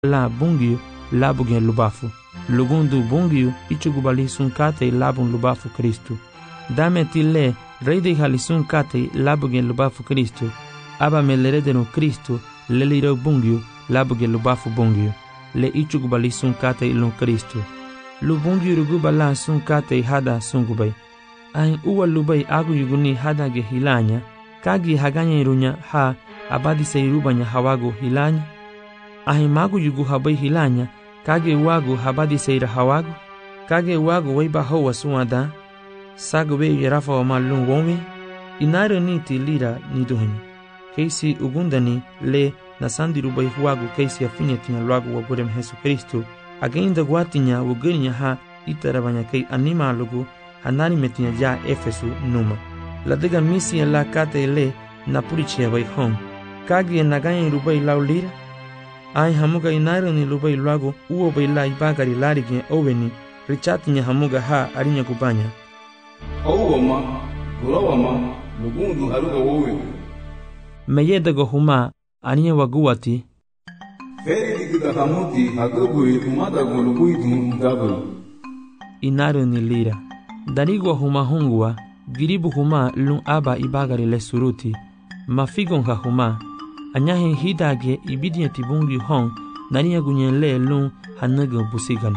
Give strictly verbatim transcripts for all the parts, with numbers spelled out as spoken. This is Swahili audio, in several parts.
la bungio labugen lubafu. Lugundu bungio ichugubali sunkate labun lubafu Kristu. Dame tile reide halisun kate labugen lubafu Kristu. Aba meleredeno Kristu leliro bungio labugen lubafu bungio. Le ichugubali sunkate ilun Kristu. Lubungio rugubala sunkate hada sungubay. Ain uwa lubay agu yuguni hada ge hilanya. Kagi haganya irunya ha abadi seirubanya hawago hilanya. Ahin magu yugu habay hilanya. Kage wagu habadi seira hawago. Kage wagu waiba hoa suada. Sagu we yarafa wa malun wonwe. Inaro niti lira niduhani. Keisi ugundani le nasandi rubay huwagu keisi afinya tinya luagu wagurem Jesu Kristu. Againda guatinya wugurinya ha itarabanya kei anima lugu hanani metinya ja Efesu numa. Ladega misi la kate le napurichia way home. Kage naganya rubay laulira. Ai hamuga inairo ni lubai luago uo baila ibagari larigin oveni richatinya hamuga ha arinya kubanya. Hauwama, gurawama, lugundu haruga wowe. Meyedago huma arinya waguati. Feri digida hamuti hagabui tumadago lubuidu mgabu. Inairo ni lira. Darigo huma hungwa, giribu huma lun aba ibagari le suruti. Mafigon ha huma. Anyahin hidage ibidinya tibungi hong narinya gunyen le lun hanaga busigano.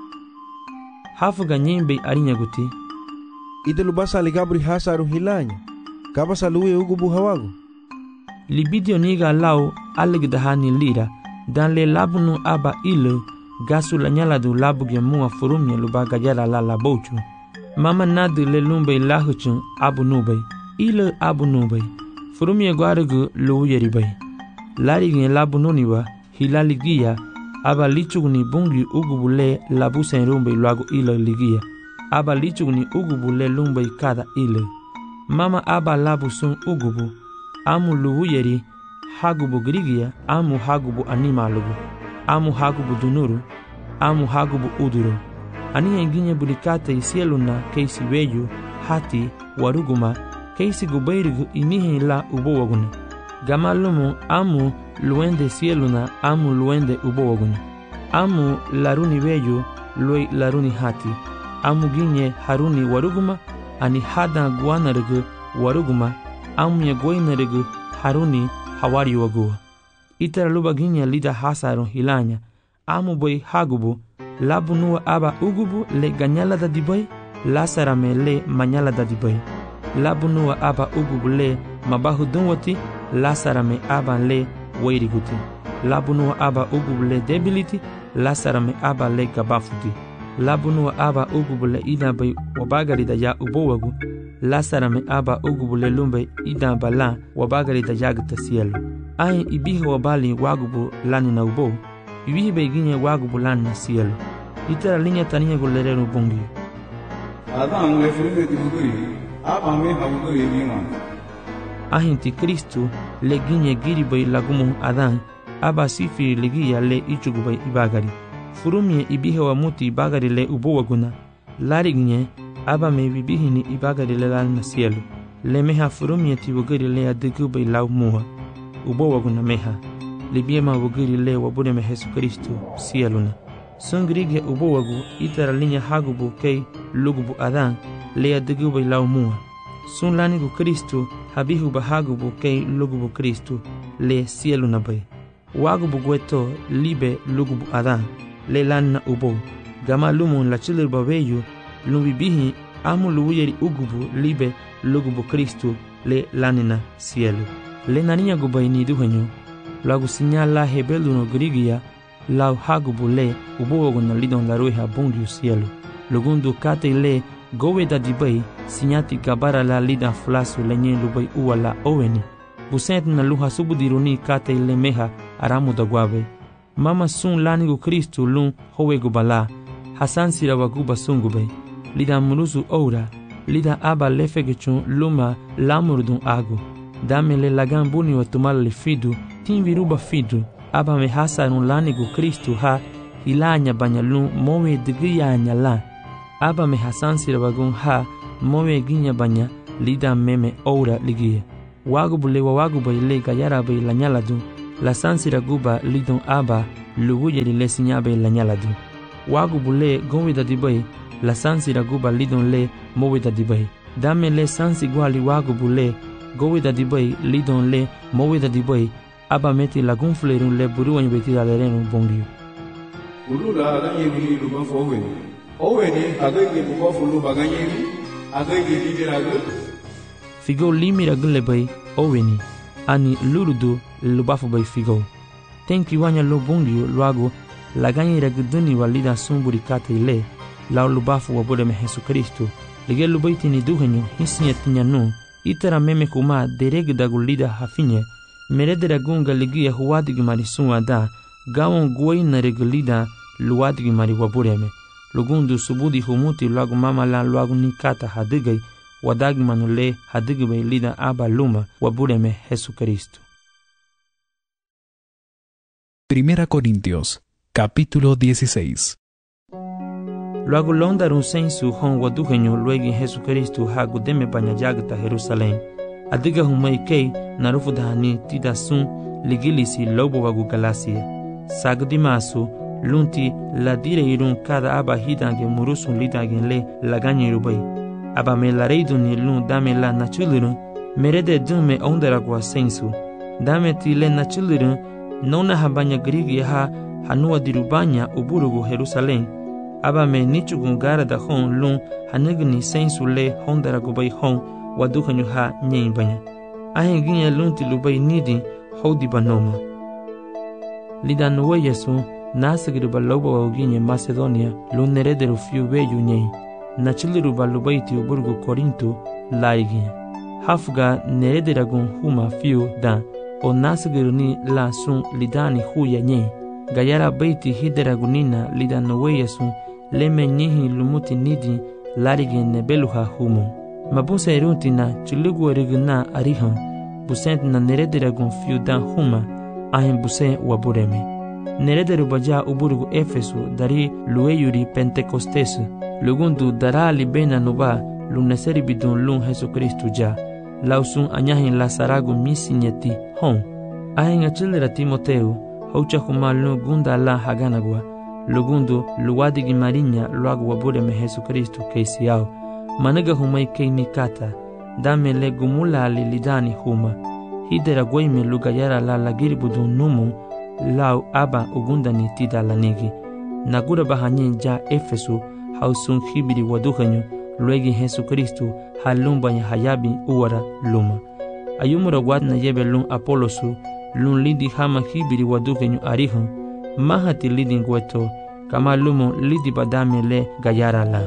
Hafuga nyembe arinya guti. Ide lubasa ligabri hasaru hilanya. Kabasa luwe ugubu hawago. Libidio niga lau alegdahani lira. Dan le labunu aba ilu gasu la nyaladu labu gemua furumnya lubaga yara la labochu. Mama nadu le lumbe lahuchun abu nubay. Ilu abu nubay. Furumye guarugu lu yeribay. Larigin labu nuniwa hilaligia aba lichugni bungi ugubule labu senrumbe luagu ilo ligia. Aba lichugni ugubule lumbe kada ile. Mama aba labu sun ugubu. Amu luwu yeri hagubu grigia. Amu hagubu animalugu. Amu hagubu dunuru. Amu hagubu uduru. Aniya inginya bulikate isieluna keisi weyu hati waruguma. Keisi guberigu imihe la ubowaguna. Gamalumu amu luende sieluna amu luende ubowaguna. Amu laruni weyu loi laruni hati. Amu ginye haruni waruguma ani hada guanarigu waruguma. Amu ya guainarigu haruni hawari wagua. Itara luba ginye lida hasarun hilanya. Amu boy hagubu labu nuwa aba ugubu le ganyala da dibay. Lasarame le manyala da dibay. Labunua aba ugubule mabahu dunwati lasarame aba le wairiguti. Labunua aba ugubule debility lasarame aba le gabafuti. Labunua aba ugubule idabay wabagari da ya ubowagu lasarame aba ugubule lumbe idaba la wabagari da yagta cielo. Ayin ibihe wabali wagubu lani na ubo ibihe beginye wagubu lani na cielo. Itara linya taniya gulerero bungi. Adam le fume di buguri. Aba me hamugo yelima. Ahinti Kristu le ginye giribay lagumu adan aba sifiri legia le ichugubay ibagari. Furumye ibihe wa muti ibagari le ubowaguna. Larignye aba me bibihini ibagari le lal na cielo. Le meha furumye ti wugari le adigubay lau muha. Ubowaguna meha. Libiema wugari le wabune me Jesu Kristu cieluna. Sungrige ubowagu itara linya hagubu kei lugubu adan le adigubay lau muha. Sun lanigu Kristu habihu bahagubu kei lugubu Kristu le cieluna bay. Wagubu gueto libe lugubu adan le lanna ubo. Gama lumun la chilir babeyu lumbibihi amu luwuyeri ugubu libe lugubu Kristu le lanina cielo. Le naniya gubay ni duhenyo. Lagu sinyala hebeluno grigia lau hagubu le ubowagu lidon la rueha bungiu cielo. Lugundu kate le gowe da dibay sinyati gabara la lida flasu lenye lubay uwa la oweni. Busent na luha subudiruni kate le meha aramu da guave. Mama sun lanigu Kristu lun howegu bala. Hasan sirawaguba sungube. Lida muruzu oura. Lida aba lefegechun luma lamurdun agu. Dame le lagan buni wa tumala le fidu. Tin viruba fidu. Aba me hasarun lanigu Kristu ha ilanya banyalun mowe digiyanya la. Aba me hasan sirawagun ha mowe ginya banya lida meme oura ligia. Wagubu le wagubu le gayara bay la nyaladu la sansira guba lidon aba luguye di le sinyabe la nyaladu. Wagu bule gowida dibay la sansira guba lidon le mowida dibay. Dame le sansi guali wagu bule gowida dibay lidon le mowida dibay aba meti lagun flerun le buruan betida lerenu bongiu. Ulula ganyeri luba fowe. Owe ni agagi bukofu luba ganyeri agagi lidiragu. Figo limira gun le bay owe ni ani lurudu lubafu bay figo. Tenki wanya lo bongiu luago la ganyera guduni walida sumburi kate ile la lubafu wabode me Jesu Kristo. Lige lubaiti ni duhenyo hisinya tinya no itara meme kuma dereg dagulida hafinye meredera gunga ligia huwadigi mari sunwa da gawon guai na regulida luwadigi mari wabureme lugundu subudi humuti luagu mama la luagu nikata hadigai wadagi manule hadigi bai lida aba luma wabureme Jesu Kristo. Primera Corintios, capítulo dieciséis. Luego londar un sensu hon waduhenyo luegi Jesu Kristo hagu deme banya jagta Jerusalem. Adiga humai kei narufu dahani tida sun ligilisi lobo wagu galasia. Sagdi masu lunti la dire irun kada aba hidange murusun lidangen le laganye rubai. Aba me la reidu ni lun dame la nachulirun merede dume ondera gwa sensu. Dame ti le nachulirun nona habanya grigi ha hanua dirubanya uburugu Jerusalem. Aba me nichugun gara da hon lun hanigni sensu le hondara gubai hon waduhanyu ha nyen banya. Ahen ginye lunti lubai nidi hodi banoma. Lidan nuwe yesu nasigiri baloba wa uginye Macedonia lun nerederu fiu weyu nyen. Nachiliru balubai ti uburgu Korinto laiginye. Hafga nerederagun huma fiu da o nasigiru ni la sun lidani huya nyen. Gayara baiti hideragunina lidan nuwe yesu leme nyihi lumuti nidi larige nebeluha humo. Mabusa erunti na chulugu eriguna arihan, busent na nerederagun fiudan huma, ahen buse wabureme. Nerederu baja uburugu Efesu dari lueyuri Pentecostesu, lugundu darali bena nuba luneseri bidun lun Jesu Kristu ja, lausun anyahin lasaragu misinyeti hon. Ahen achilera Timoteu, haucha huma lun gunda la haganagwa, lugundu luwadigi marinya luagu wabureme Jesu Kristu keisiao. Managa humai kei nikata, dame le gumula lidani huma. Hidera guaime lugayara la lagiri budun numu, lau aba ugundani tida lanigi. Nagura bahanyin ja Efesu, hausun hibiri waduhanyo, luegi Jesu Kristu, halumbanya hayabi uwara luma. Ayumura wadna yebe lun Apolosu, lun lidi hama hibiri waduhanyo arihan, mahati lidi ngweto, kama lumo lidi badame le gayara la.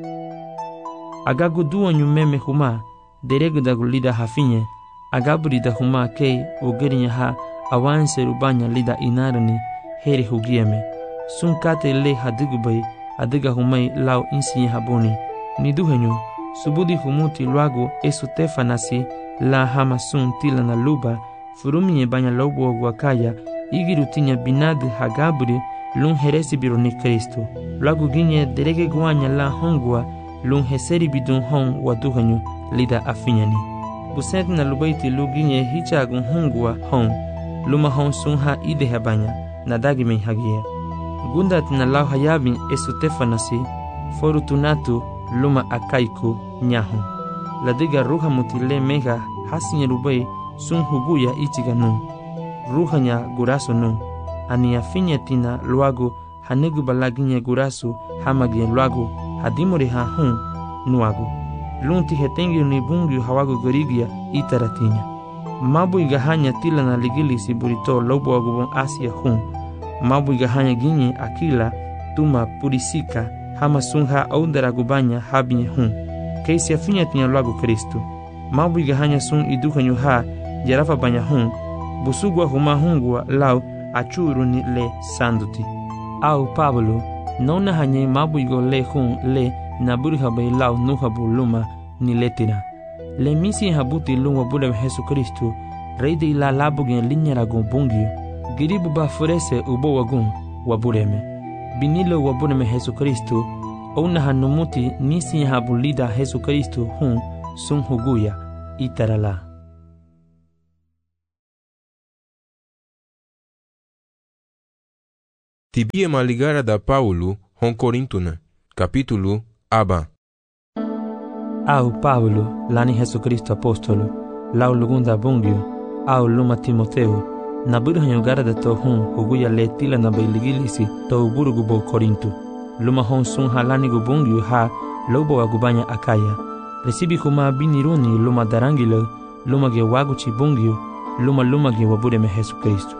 Agagu duanyu meme huma, deregu dagu lida hafinye, agaburi da huma kei ugerinya ha awanse rubanya lida inarani heri hugieme. Sun kate le hadigu bai, adiga humai lau insinye habuni. Niduhenyu, subudi humuti luagu esu tefanasi la hama sun tila na luba, furuminye banya lobo wakaya, igiru tinya binadi hagaburi lun heresi bironi Kristo. Luagu ginye derege guanya la hongwa, lun heseri bidun hon waduhanyu lida afinyani. Busent na lubaiti luginye hichagun hongwa hon, luma hon sun ha ide habanya, nadagi men hagia. Gundat na lau hayabin esu tefanasi, forutunatu luma akaiku nyahun. Ladiga ruha mutile mega hasinya lubai sun huguya ichiganu. Ruhanya guraso nu, ani afinya tina luagu hanigu balaginye gurasu hamagie luagu hadimori ha hun nuagu. Lunti hetengi ni bungi hawagu gorigia itaratinya. Mabu igahanya tila na ligili siburito lobo agubon Asia hun. Mabu igahanya ginye akila tuma purisika hama sunha aundara gubanya habinye hun. Keisi afinya tinya luagu Kristu. Mabu igahanya sun iduhanyu ha jarafa banya hun. Busugwa huma hungwa lau achuru ni le sanduti. Au Pablo, nona hanye mabu igo le hun le naburi habai lau nuhabu luma ni letira. Le misi habuti luma bude Jesu Kristu, reide ila labu gen linyara gon bungio, giribu ba furese ubo wagun wabureme. Binilo wabureme Jesu Kristu, ona hanumuti nisi habu lida Jesu Kristu hun sun huguya itarala. Tibie maligara da Paulo hon Corintuna, capítulo aba. Au Paulo, lani Jesu Cristo apostolo, lau lugunda bungio, au luma Timoteo, na burhanyo gara da to hun huguya letila na bailigilisi to burugu bo Corinto. Luma hon sun halani gu bungio ha lobo wa gubanya akaya. Resibi kuma biniruni luma darangilo, luma ge waguchi bungio, luma luma ge wabure me Jesu Cristo.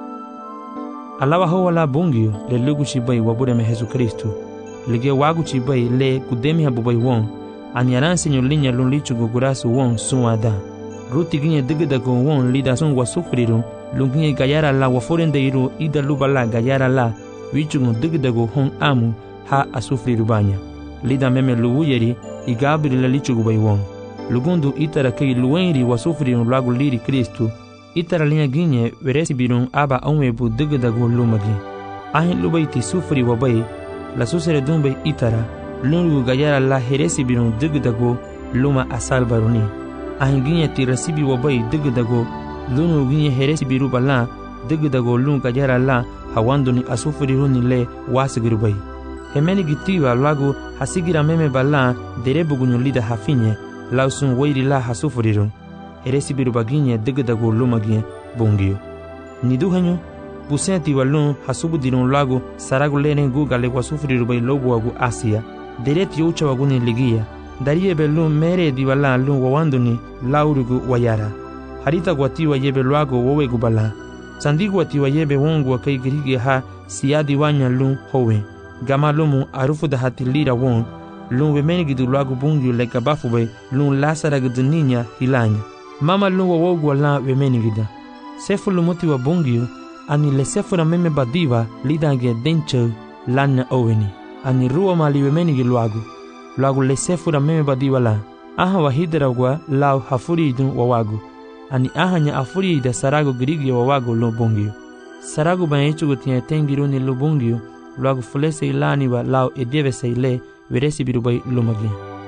Alawa ho wala bungio le lugu chibai wabure me Jesu Cristo. Lige wagu chibai le kudemi habubai won. Ani aranse nyo linya lun lichu gugurasu won sun ada. Ruti ginye digida go won lida sun wasufriru. Lunginye gayara la waforende iru ida lubala gayara la. Wichu gun digida go hon amu ha asufriru banya. Lida meme luwuyeri igabiri la lichu gubai won. Lugundu itara kei luwenri wasufriru lagu liri Kristu. Itara linya ginye veresi birun aba onwebu digida go lumagi. Ahin lubai ti sufri wabai. La susere dumbe itara. Lungu gayara la heresi birun digdago luma asal baruni. Ahin ginye ti resibi wabai digdago. Lungu ginye heresi biru bala digdago lungu gayara la hawanduni asufuri runi le wasigiru bai. Hemeni gitiwa lagu hasigira meme bala derebu gunyu lida hafinye lausun wairi la hasufuriru. Heresi biru baginye digdago luma ginye bungio. Niduhanyo busenti walun hasubu dirun lagu saragu lene guga le wasufuriru bai lobu wagu Asia. Dereti ucha waguni ligia. Darie belun mere diwala lun wawanduni laurugu wayara. Harita guatiwa yebe luago wowe gubala. Sandigu atiwa yebe wongu wakai girigi ha siadi wanya lun howe. Gama lumu arufu da hati lira won. Lun wemeni gidu luago bungyu le gabafuwe lun lasara gidu ninya hilanya. Mama lun wawogu wala wemeni gida. Sefu lumuti wa bungyu ani le sefu na meme badiva lidange denche lana oweni. Ani ruwa mali wemeni giluagu. Luagu le sefu na meme badiva la. Aha wahidra wa lau hafuri idun wawagu. Ani aha nya afuri ida saragu girigi wawagu lo bungio. Saragu banyechu gutia tengiruni lo bungio. Luagu fulese ilani wa lau edieve se ile veresi birubai lumagi.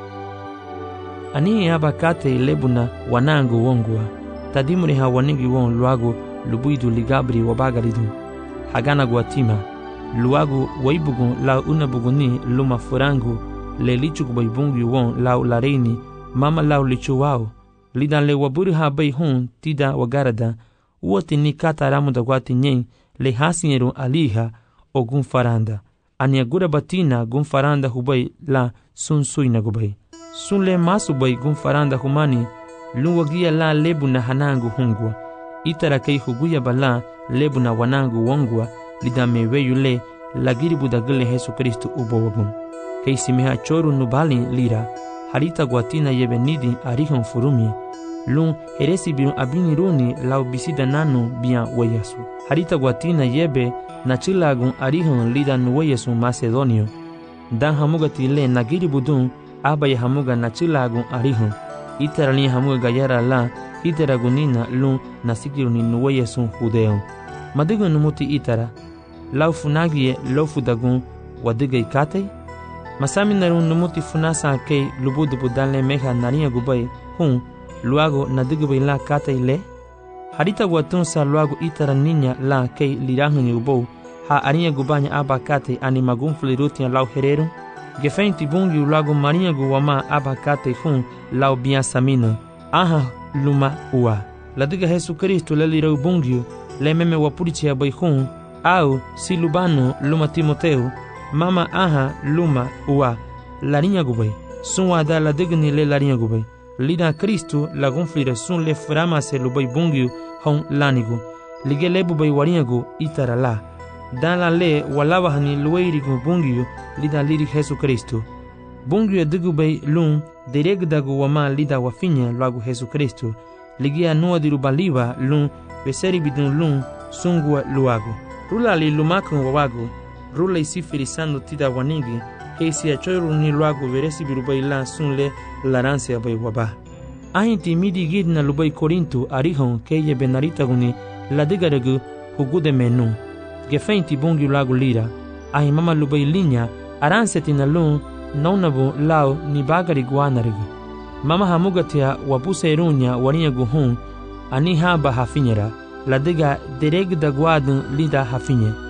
Ani aba kate ilebuna wanangu wongwa. Tadimuri ha waningi won luagu lubuidu ligabri wabagaridu. Hagana guatima. Luagu waibugun lau unabuguni luma furangu le lichu kubaibungi won lau lareini mama lau lichu wao. Lidan le waburi ha bai hun tida wagarada uoti ni kata ramu da guati nyen le hasinyeru aliha o gun faranda. Ania gura batina gun faranda hubai la sun suina gubai. Sun le masu bai gun faranda humani luwagia la lebu na hanangu hungwa. Itara kei huguya bala lebu na wanangu wongwa lidan meweyu le lagiri budagile Jesu Kristu ubo wabun. Kei simeha choru nubali lira. Harita guatina yebe nidi arihon furumie. Lun heresi birun abiniruni lau bisida nanu bian weyasu. Harita guatina yebe na chilagun arihon lida nuweyasu Macedonio. Dan hamuga tile nagiri budun abaya hamuga na chilagun arihon. Itara ni hamuga gayara la itara gunina lun nasikiruni nuweyasu Judeo. Madigo numuti itara. Lau funagie lau fudagun wadiga ikatei. Masami narun numuti funasa kei lubudu budanle meha nariya gubai hun luago nadigubay la katei le. Harita guatun sa luago itara ninya la kei lirahun yubou ha ariya gubanya aba katei ani magun flirutia lau hereru. Gefeinti bungi luago maria guwama aba katei hun lau biasamina. Aha luma ua. Ladiga Jesu Kristo le lirau bungi le meme wapurichi abai hun au si lubano luma Timoteo. Mama aha luma ua larinya gubai. Sun wada la digni le larinya gubai. Lida Kristu la gonflire sun le frama se lubai bungiu hon lanigu. Lige le bubai warinyagu itara la. Dan la le walawa hani luwairigu bungiu lida liri Jesu Kristu. Bungiu digubai lun deregdagu wama lida wafinya luagu Jesu Kristu. Lige anua diru baliva lun beseri bidun lun sungua luagu. Rula li lumakun wawagu. Rula isi firisando tida wanigi, heisi achoru ni luagu veresi birubai la sunle laranse abai waba. Ahinti midi gidna lubai Corinto arihon keye benarita guni la digaragu hugude menu. Gefeinti bungi luagu lira, ahi mama lubai linya aranse tina lun naunabu lau ni bagari guanarigu. Mama hamugatia wapuse irunya warinya guhun ani haba hafinyera, la diga deregda guadun lida hafinye.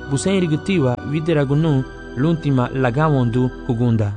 busen rigutiwa wideragunu l'ultima lagawondu hugunda.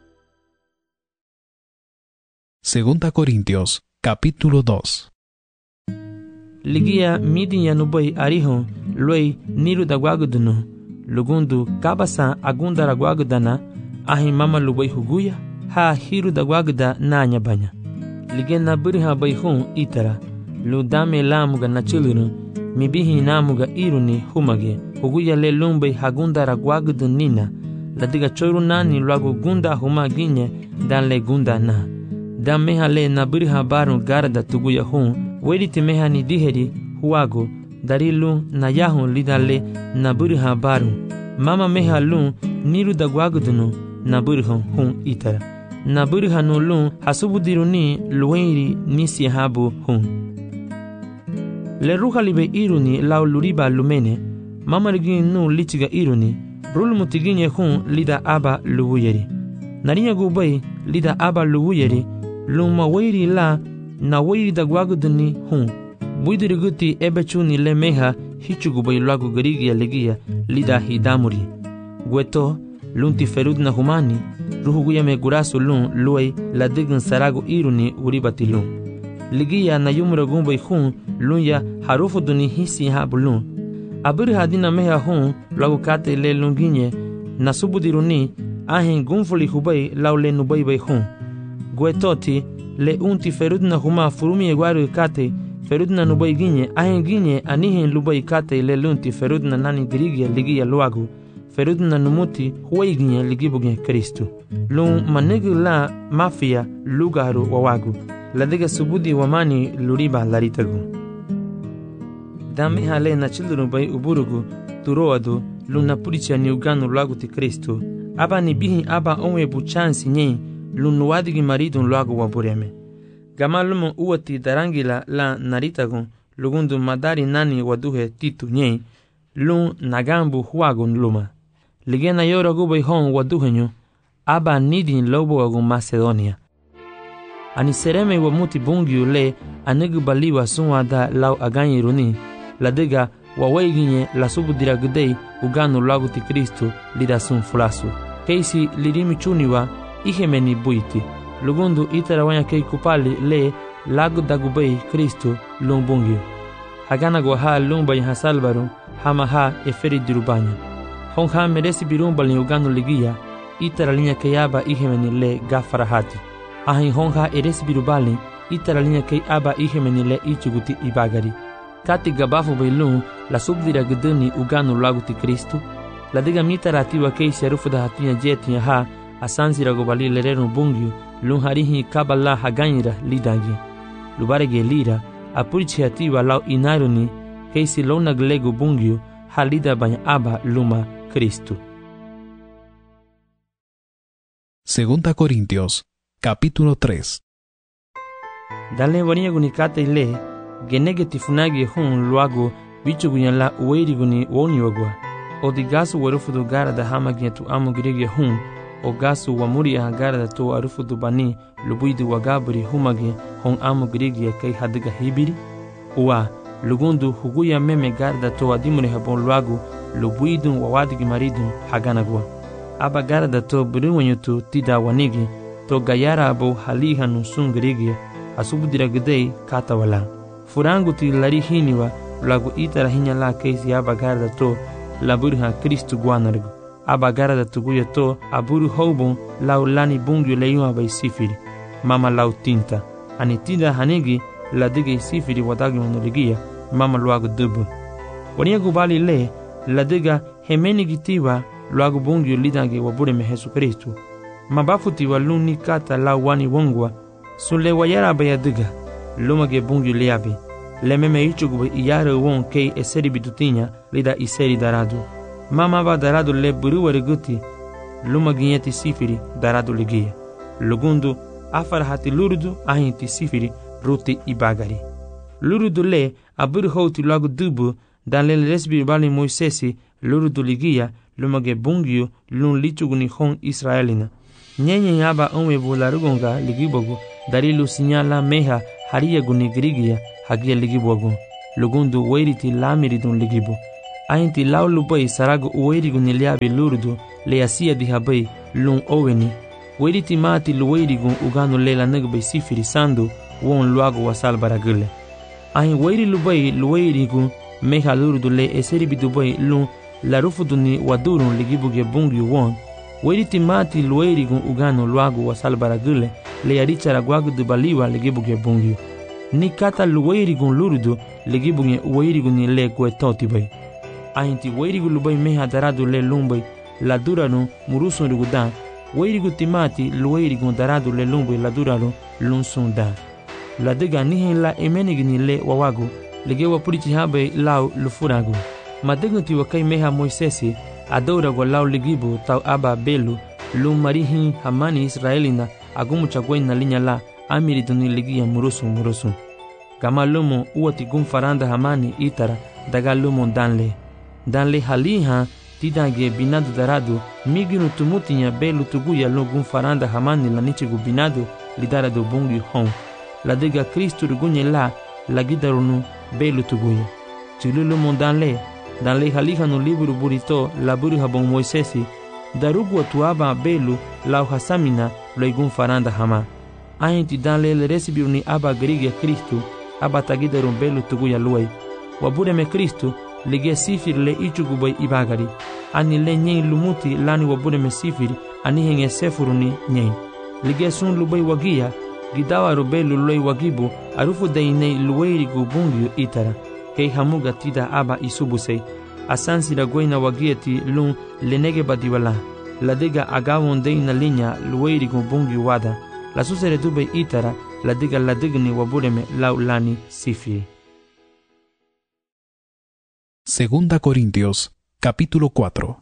Segunda Corintios, capítulo dos. Ligia midinya nubai ariho loi niru dagwagudunu lugundu kabasa agunda ragwagudana ahi mama lubai huguya ha hiru dagwaguda nanya banya ligena buriha baihun itara lu dame lamuga nachulunu mibihi namuga iruni humage huguya le lumbai hagunda ragwagudu nina ladiga choru nani luagu gunda humaginye dan le gunda na dan meha le na buriha baru garda tuguya hun weriti meha ni diheri huago darilu na yahun lidale na buriha baru mama meha lu niru dagwagudunu na buriha hun itara na buriha no lu hasubudiruni luweiri nisi habu hun le ruha libe iruni lau luriba lumene mama ligi nu lichiga iruni rul mutiginye hun lida aba luwuyeri narinya gubai lida aba luwuyeri luma weiri la na weiri dagwaguduni hun buidiriguti ebechuni le meha hichugubai luagu garigia legia lida hidamuri gueto lunti ferudna humani ruhuguya me gurasu lun luai la digun saragu iruni uribati lun ligia na yumura gumbai hun lunya harufu duni hisi habu lun abiri hadina meha hun luagu kate le lunginye na subudiruni ahin gunfuli hubai lau le nubai bai hun guetoti le unti ferudna huma furumi egwaru kate ferudna nubai ginye ahin ginye anihin lubai kate le lunti ferudna nani grigia ligia luagu ferudna numuti huwai ginye ligibuge Kristu lun manegu la mafia lugaru wawagu ladiga subudi wamani luriba laritagu dame hale na children bai uburugu turoadu luna puricha ni uganu lagu ti Kristu aba ni bihi aba onwe buchansi nye lunu wadigi maridun lagu wabureme gamalumu uwati darangila la naritagun lugundu madari nani waduhe titu nye lun nagambu huagun luma ligena yora gubai hon waduhenyo aba nidin lobo agun Macedonia ani sereme wa muti bungiu le anegu baliwa sunwada lau aganyiruni ladiga wawaiginye la subudira gudei uganu lagu ti Kristu lida sun fulasu keisi lirimi chuniwa ihemeni buiti lugundu itarawanya kei kupali le lagu dagubei Kristu lumbungiu hagana gwaha lumbai hasalbaru hama ha eferi dirubanya honha meresi birumbal ni uganu ligia itaralinya keyaba ihemeni le gafarahati ahin honha eresi birubali itaralinya kei aba ihemeni le ichuguti ibagari kati gabafu bailun la subdira guduni uganu lagu ti Kristu la diga mitaratiwa kei serufu da hatunya jetinya ha asansira gobali lerenu bungiu lun harihi kabala haganyira lidagi lubarege lira apurichi hatiwa lau inaruni keisi lona glegu bungiu halida banya aba luma Kristu. Segunda Corintios, capítulo tres. Dale waniya gunikate ile genege tifunagi hun luago bichu gunyala uweri guni woni wagwa odigasu warufudu gara da hamagia tu amu girege hun o gasu wamuri agara da to arufudu bani lubuidu wagaburi humage hon amu girege kai hadiga hibiri uwa lugundu huguya meme gara da to adimure habon luago lubuidu wawadigi maridu haganagwa aba gara da to buriwanyutu tida wanigi to gayara abo haliha nusun girege asubudira gidei katawala furangu ti lari hiniwa lagu itara hinya la keisi aba gara da to laburiha Kristu guanargu aba gara da tuguya to aburu houbon lau lani bungu leiwa bai sifiri mama lau tinta ani tida hanigi la dige sifiri wadagi monoligia mama luagu dubu wania gubali le la diga hemeni gitiwa luagu bungu lidangi wabure me Jesu Kristu mabafuti wa luni kata lau wani wongwa sule wayara baya diga lumage bungu liabi lememe ichugube iyare won kei eseri bidutinya lida iseri daradu mama ba daradu le buruwari guti luma ginyeti sifiri daradu ligia lugundu afar hati lurudu ahinti sifiri ruti ibagari lurudu le aburu houti lagu dubu dan le lesbi bali Moisesi lurudu ligia lumage bungyu lun lichuguni hon Israelina nyenye yaba onwe bularugonga ligibogu darilu sinyala meha hariya guni grigia hagia ligibogu lugundu weiriti lamiridun ligibu Ainti lau lubai sarago uweirigu niliabi lurdu le asia di habai lun oweni. Weri timati luweirigu uganu lela nagbai sifiri sandu won luago wasal baragule. Ain weri lubai luweirigu meha lurdu le eseribi dubai lun larufuduni wadurun ligibuge bungi won. Weri timati luweirigu uganu luago wasal baragule le arichara guagu dubaliwa ligibuge bungi. Ni kata luweirigu lurdu ligibuge uweirigu ni le kuetoti bai. Ainti weirigu lubai meha daradu le lumbai la duranu murusun rigudan. Weirigu timati luweirigu daradu le lumbai la duranu lunsun da. La dega nihen la emenigni le wawagu lege wapurichi habe lau lufuragu. Madegunti wakai meha Moisesi adoragu lau ligibu tau aba belu lum marihin hamani Israelina agumu chagwai na linya la amiriduni ligia murusun murusun. Gama lumo uati gum faranda hamani itara daga lumo danle. Danle haliha tidange binadu daradu miginu tumutinya belu tuguya logun faranda hamani la nichigu binadu lidaradu bungi hon. La dega Kristu rugunye la la gidarunu belu tuguya. Chilulu mon danle danle haliha no liburu burito la buru habon Moisesi darugu atuaba belu la hasamina loigun faranda hama. Ainti danle le resibiruni aba grige Kristu aba tagidarun belu tuguya luai. Wabure me Kristu lige sifir le ichugubai ibagari ani le nyen lumuti lani wabure me sifir ani henge sefuruni nyen lige sun lubai wagia gidawa rubelu loi wagibu arufu dainei luweirigu bungiu itara kei hamuga tida aba isubusei asansi la goina wagieti lun lenege badiwala la dega agawon deina linya luweirigu bungiu wada la susere dube itara la dega la digni wabure me lau lani sifir. Segunda Corintios, capítulo cuatro.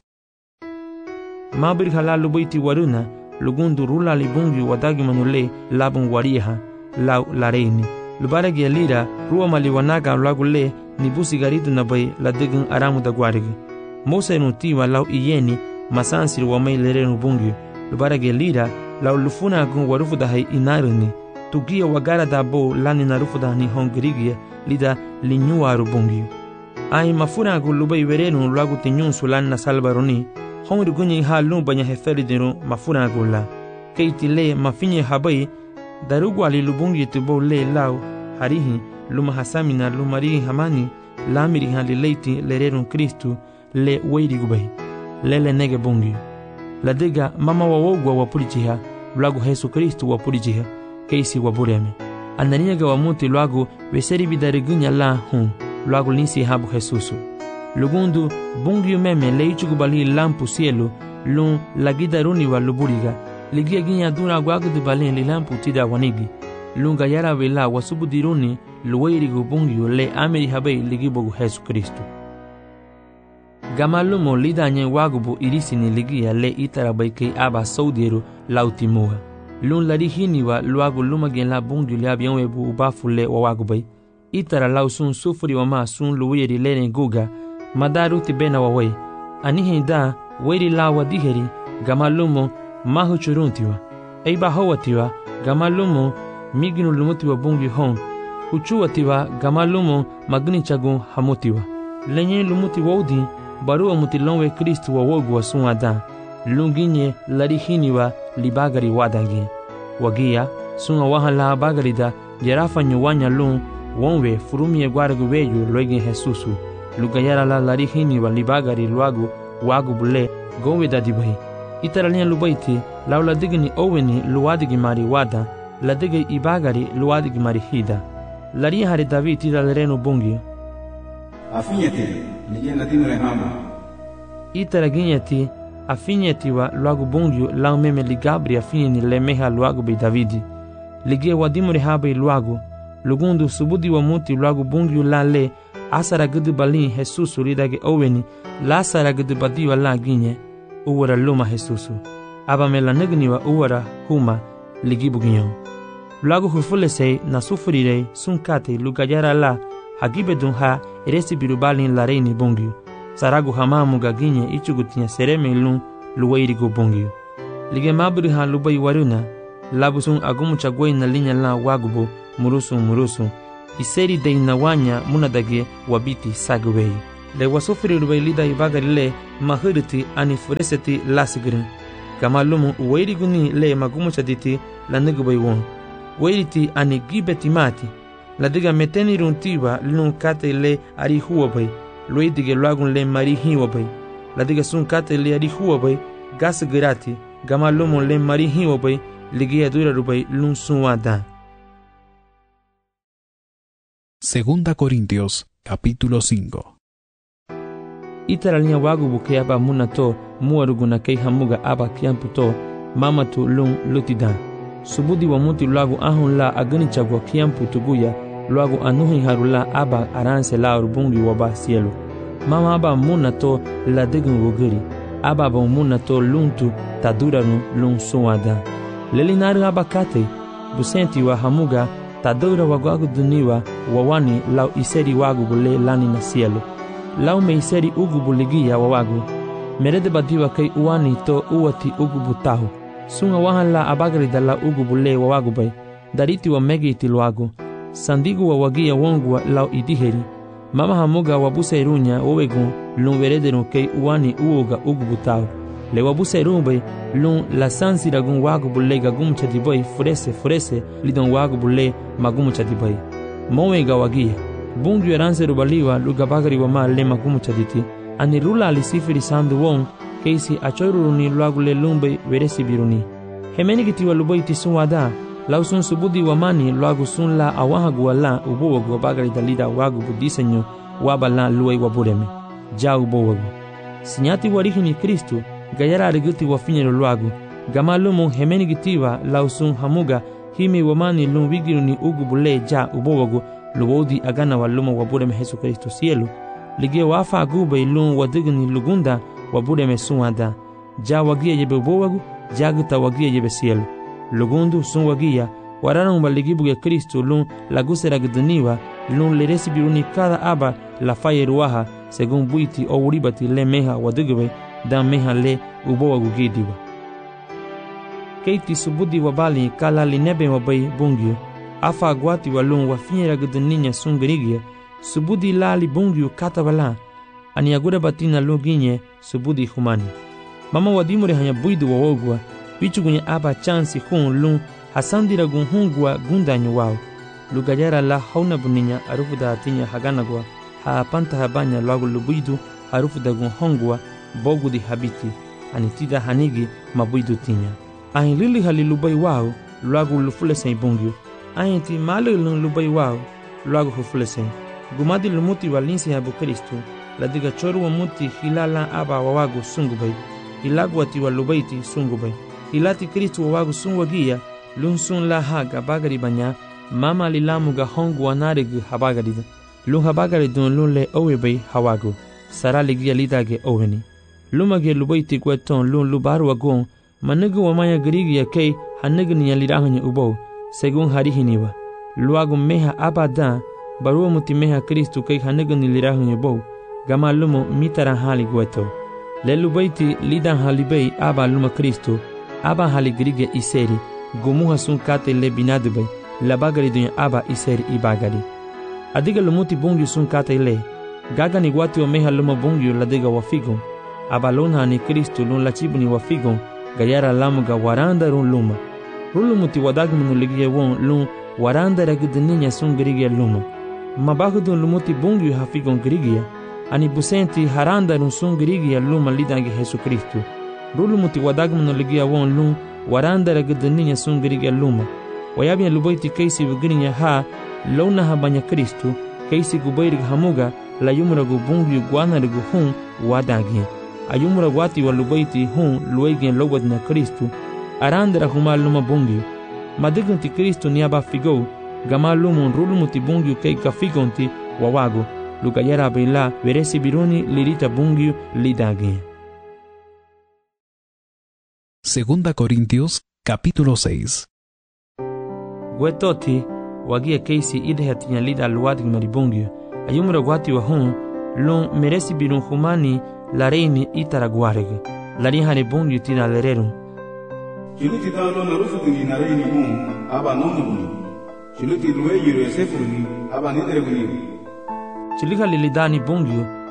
Mabir halal lubaiti waruna, lugundu rula libungi wadagi manule labun wariha, lau lareini. Lubaragi alira, ruwa maliwanaga lagule, nibusi garidu nabai ladigun aramu da guarigi. Mosa nutiwa lau iyeni, masansir wamai lerenu bungi. Lubaragi alira, lau lufuna agun warufu da hai inaruni. Tugia wagara da bo lani narufu da ni hongrigia, lida linyuaru bungi. Ai mafuna gu lubai verenu lagu tinyun sulan na salbaroni hongri gunyi ha lumbanya heferi dinu mafuna gu la keiti le mafinye habai darugu ali lubungi tubo le lau harihi luma hasamina lumari hamani lamiri hali leiti lerenu Kristu le weiri gubai lele nege bungi la dega mama wawogwa wapurichiha lagu Yesu Kristu wapurichiha keisi wabureme ananiaga wamuti lagu veseri bidarigunya la hun luago linsi habu Jesusu. Lugundu bungiu meme leichugu bali lampu cielo lun lagida runiwa luburiga ligia ginya duna guagu de balen li lampu tida wanigi lunga yara vela wasubu diruni luweirigu bungiu le ameri habei ligibogu Jesu Kristu. Gamalumo lidanye wagubu irisini ligia le itarabai kei aba saudiru lautimuha. Lun larihiniwa luagu lumagen la bungiu le abionwebu ubafu le wawagubai. Itara lau sun sufuri wama sun luwiri lene guga madaru tibena wawai anihe da weri lawa diheri gamalumo mahu churuntiwa eiba hawatiwa gamalumo miginu lumutiwa bungi hon huchuwatiwa gamalumo magni chagun hamutiwa lenye lumuti wodi barua mutilonwe Kristu wawogu wa sun adan lunginye larihiniwa libagari wadangi wagia sun awahala bagarida jerafa nyuwanya lun wonwe furumie guargu weyu loigin Jesusu lugayara la larihini wa libagari luagu wagu bule gowe dadibai itaralia lubaiti laula digni oweni luadigi mari wada la digi ibagari luadigi mari hida laria hari David ida lerenu bungi afinyeti ligen latino rehama itaraginyeti afinyeti wa luagu bungi lau meme ligabri afinyeni lemeha luagu bei Davidi ligie wadimu rehabai luagu lugundu subudi wa muti luagu bungiu la le asara gudu balin Jesusu ridage oweni la asara gudu badiwa la ginye uwara luma Jesusu aba me la negni wa uwara huma ligibu ginyo luagu hufulesei na sufurirei sunkate lugayara la hagibedun ha eresi birubalin la reini bungiu saragu hamamu gaginye ichugutinya sereme lun luweirigu bungiu lige mabri ha lubai waruna labusun agumu chagwei na linya la wagubu murusu murusu iseri de inawanya munadage wabiti sagwei le wasofiri rubai lida ibagari le mahiriti ani fureseti lasigirin kama lumu uwairi guni le magumu chaditi la nigubai won wairiti ani gibeti mati la diga meteni runtiwa lun kate le ari huwa bai luidige luagun le mari hiwa bai la diga sun kate le ari huwa bai gas girati gama lumu le mari hiwa bai ligia dura rubai lun sunwada. Segunda Corintios, capítulo cinco. Itaralia wagu buke aba munato muaruguna kei hamuga aba kiamputo mamatu lun lutida. Subudi wa muti luagu ahun la agani chagwa kiampu tuguya luagu anuhi harula aba aranse la urbungi waba cielo. Mama aba munato la degun wugiri. Aba ba munato luntu taduranu lun suwada. Lelinari aba kate busenti wa hamuga tadura wagwagu duniwa wawani lau iseri wagu bule lani na cielo. Lau me iseri ugu buligia wawagu. Merede badiwa kei uwani to uwati ugu butahu. Sunga wahan la abagari da la ugu bule wawagu bay. Dariti wa megi itiluagu. Sandigu wa wagia wongwa lau idiheri. Mama hamuga wabusa irunya wawegu lun verederun kei uwani uoga ugu butahu. Le wabusa irun bay lun la sansi ragun wagu bule gagum chadibay furese furese lidon wagu bule magum chadibay. Mowega wagia. Bungu eranse rubaliwa lugabagari wa ma le magumu chaditi. Ani rula alisifiri sandu wong keisi achoiruni luagu le lumbe veresi biruni. Hemeni kitiwa lubai tisun wada. Lau sun subudi wa mani luagu sun la awahagu wa la ubowagu wa bagari dalida wagu budisenyo waba la luai wabureme. Ja ubowagu. Sinyati warihini Kristu gayara ariguti wa finyero luagu. Gama lumu hemeni kitiwa lau sun hamuga himi wa mani lum wigiruni ugu bule ja ubowagu luwodi agana wa luma wabureme Jesu Kristo cielo. Lige wafa agube ilun wadigni lugunda wabureme sunwada. Ja wagia yebe ubowagu, jaguta wagia yebe cielo. Lugundu sun wagia, wararan waligibuge Kristo lun lagusera gdaniwa, lun leresi biruni kada aba la faye ruaha, segun buiti o uribati le meha wadigwe, dan meha le ubowagu gidiwa. Keiti subudi wabali kala linebe wabai bungyo, afa agwati walun wafinyera gdaninya sun gerigia, subudi lali bungyo katabala, ani agura batina luginye subudi humani. Mama wadimure hanya buidu wawogwa, wichugunye aba chansi hun lun hasandira gun hungwa gundanyo wao. Lugajara la hauna buninya arufu da atinya haganagwa, haapanta habanya lagu lubuidu arufu da gun hongwa bogu di habiti, anitida hanigi mabuidu tinya. Ahin lili halilubai wao, lagu lufule sen bungyo. Ahin ti malu lun lubai wao, lagu hufule sen. Gumadi lumuti walinsi habu Kristu, ladiga choru wa muti hilala aba wawagu sungubai. Hilagu wati walubaiti sungubai. Hilati Kristu wawagu sungwagia, lun sun la haga bagari banya, mama lilamu ga hongu wanarigu habagarida. Lun habagari dun lun le owebai hawagu. Sara ligia lidage oweni. Lumage lubaiti kweton lun lubaru wagon, manigu wamaya girigia kei hanigu niya lidahanya ubou, segun harihiniwa. Luagu meha abadan, barua muti meha Kristu kei hanigu ni lidahanya ubou, gama lumu mitara hali gweto. Le lubaiti lidan halibei aba luma Kristu, aba haligirige iseri, gumuha sun kate le binadubei, la bagari dunya aba iseri ibagari. Adiga lumuti bungi sun kate le, gaga ni wati o meha luma bungi la diga wafigon, aba luna ni Kristu lun la chibu ni wafigon, gayara lamuga waranda run luma. Rulumuti wadagmunu ligie won lun waranda ragidininya sun girige luma. Mabagudun lumuti bungi hafigon girigia, ani busenti haranda run sun girigia luma lidangi Jesu Kristu. Rulumuti wadagmunu ligia won lun waranda ragidininya sun girigia luma. Wayabia lubaiti keisi wigirinya ha lona habanya Kristu, keisi gubairig hamuga la yumra gubungi guanarigu hun wadagia. Ayumra wati wa lubaiti hun luegien lowad na Kristu, arandera huma luma bungi. Madiganti Kristu niaba figou, gama lumun rulumuti bungi kei kafigonti wawago, lugayera beila veresi biruni lirita bungi lidagien. Segunda Corintios, capítulo seis. Gwetoti wagia keisi idhatinya lida luwadig maribungi, ayumra wati wa hun lun meresi birun humani la reini itaraguareg, la rihane bungi tina lererun. Chiluti tano na rufu tuni na reini hun aba nonubuni, chiluti luwe yiro esefuni aba nidreguni. Chilika lilidani bungi